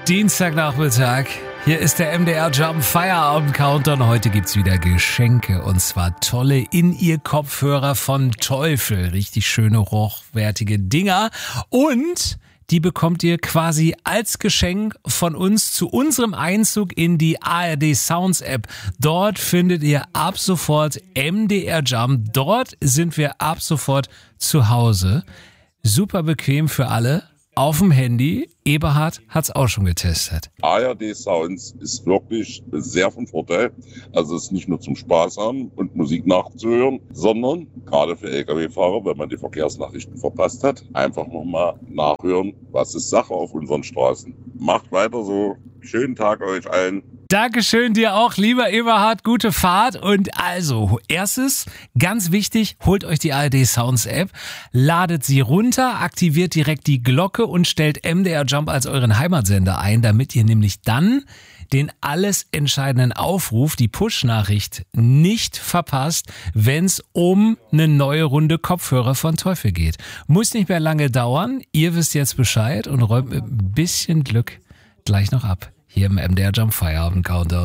Dienstagnachmittag. Hier ist der MDR Jump Feierabend Countdown. Heute gibt's wieder Geschenke und zwar tolle In-Ear-Kopfhörer von Teufel. Richtig schöne, hochwertige Dinger. Und die bekommt ihr quasi als Geschenk von uns zu unserem Einzug in die ARD Sounds App. Dort findet ihr ab sofort MDR Jump. Dort sind wir ab sofort zu Hause. Super bequem für alle. Auf dem Handy. Eberhard hat's auch schon getestet. ARD Sounds ist wirklich sehr von Vorteil. Also es ist nicht nur zum Spaß haben und Musik nachzuhören, sondern gerade für Lkw-Fahrer, wenn man die Verkehrsnachrichten verpasst hat, einfach nochmal nachhören, was ist Sache auf unseren Straßen. Macht weiter so. Schönen Tag euch allen. Dankeschön dir auch, lieber Eberhard, gute Fahrt. Und also, erstes, ganz wichtig, holt euch die ARD Sounds App, ladet sie runter, aktiviert direkt die Glocke und stellt MDR Jump als euren Heimatsender ein, damit ihr nämlich dann den alles entscheidenden Aufruf, die Push-Nachricht, nicht verpasst, wenn es um eine neue Runde Kopfhörer von Teufel geht. Muss nicht mehr lange dauern, ihr wisst jetzt Bescheid und räumt mit ein bisschen Glück gleich noch ab. Hier im MDR Jump Feierabend Countdown.